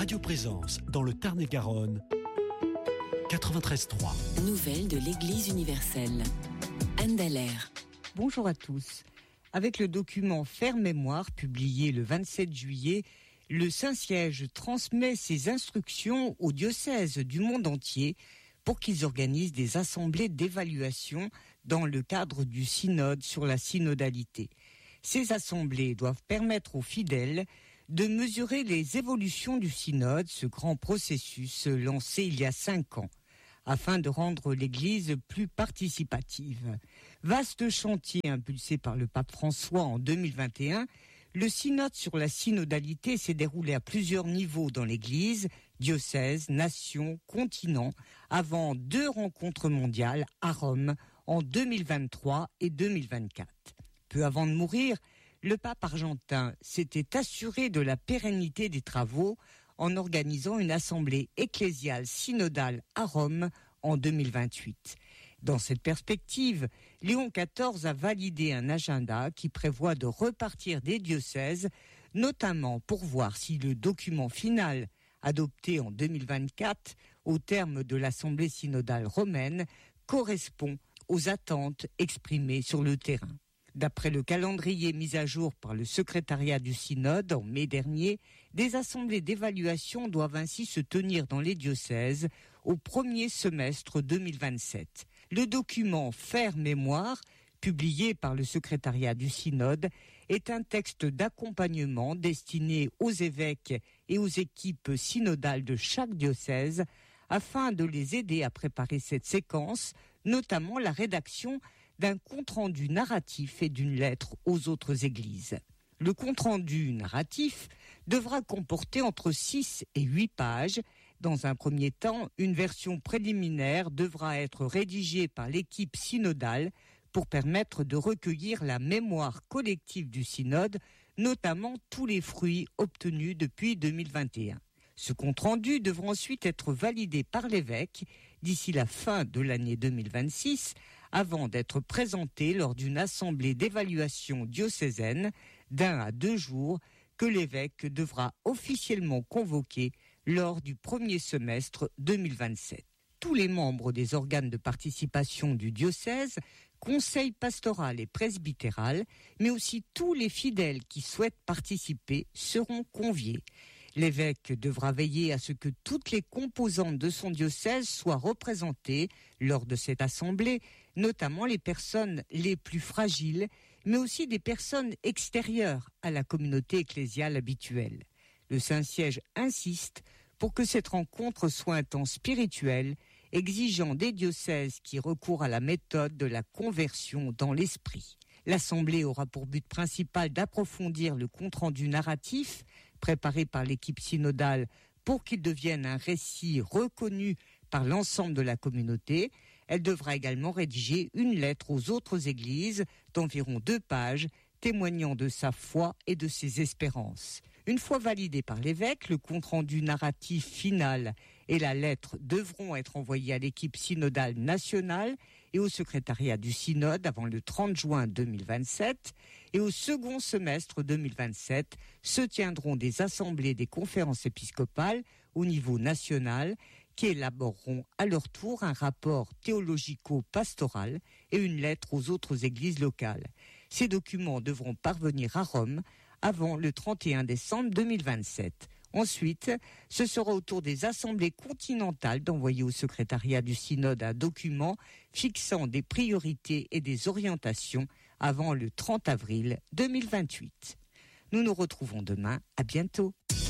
Radio Présence dans le Tarn-et-Garonne, 93.3. Nouvelles de l'Église universelle. Anne Dallaire. Bonjour à tous. Avec le document Faire mémoire, publié le 27 juillet, le Saint-Siège transmet ses instructions aux diocèses du monde entier pour qu'ils organisent des assemblées d'évaluation dans le cadre du synode sur la synodalité. Ces assemblées doivent permettre aux fidèles de mesurer les évolutions du synode, ce grand processus lancé il y a 5 ans, afin de rendre l'Église plus participative. Vaste chantier impulsé par le pape François en 2021, le synode sur la synodalité s'est déroulé à plusieurs niveaux dans l'Église, diocèse, nation, continent, avant 2 rencontres mondiales à Rome en 2023 et 2024. Peu avant de mourir, le pape argentin s'était assuré de la pérennité des travaux en organisant une assemblée ecclésiale synodale à Rome en 2028. Dans cette perspective, Léon XIV a validé un agenda qui prévoit de repartir des diocèses, notamment pour voir si le document final, adopté en 2024 au terme de l'assemblée synodale romaine, correspond aux attentes exprimées sur le terrain. D'après le calendrier mis à jour par le secrétariat du synode en mai dernier, des assemblées d'évaluation doivent ainsi se tenir dans les diocèses au premier semestre 2027. Le document Faire mémoire, publié par le secrétariat du synode, est un texte d'accompagnement destiné aux évêques et aux équipes synodales de chaque diocèse afin de les aider à préparer cette séquence, notamment la rédaction d'un compte-rendu narratif et d'une lettre aux autres églises. Le compte-rendu narratif devra comporter entre 6 et 8 pages. Dans un premier temps, une version préliminaire devra être rédigée par l'équipe synodale pour permettre de recueillir la mémoire collective du synode, notamment tous les fruits obtenus depuis 2021. Ce compte-rendu devra ensuite être validé par l'évêque d'ici la fin de l'année 2026, avant d'être présenté lors d'une assemblée d'évaluation diocésaine d'1 à 2 jours que l'évêque devra officiellement convoquer lors du premier semestre 2027. Tous les membres des organes de participation du diocèse, conseil pastoral et presbytéral, mais aussi tous les fidèles qui souhaitent participer seront conviés. L'évêque devra veiller à ce que toutes les composantes de son diocèse soient représentées lors de cette assemblée, notamment les personnes les plus fragiles, mais aussi des personnes extérieures à la communauté ecclésiale habituelle. Le Saint-Siège insiste pour que cette rencontre soit un temps spirituel, exigeant des diocèses qui recourent à la méthode de la conversion dans l'esprit. L'Assemblée aura pour but principal d'approfondir le compte-rendu narratif préparé par l'équipe synodale pour qu'il devienne un récit reconnu par l'ensemble de la communauté. Elle devra également rédiger une lettre aux autres églises d'environ 2 pages, témoignant de sa foi et de ses espérances. Une fois validé par l'évêque, le compte-rendu narratif final et la lettre devront être envoyés à l'équipe synodale nationale et au secrétariat du synode avant le 30 juin 2027. Et au second semestre 2027 se tiendront des assemblées des conférences épiscopales au niveau national qui élaboreront à leur tour un rapport théologico-pastoral et une lettre aux autres églises locales. Ces documents devront parvenir à Rome avant le 31 décembre 2027. Ensuite, ce sera au tour des assemblées continentales d'envoyer au secrétariat du synode un document fixant des priorités et des orientations avant le 30 avril 2028. Nous nous retrouvons demain. À bientôt.